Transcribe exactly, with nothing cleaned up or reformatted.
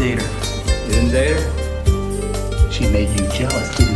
date her. You didn't date her? She made you jealous, didn't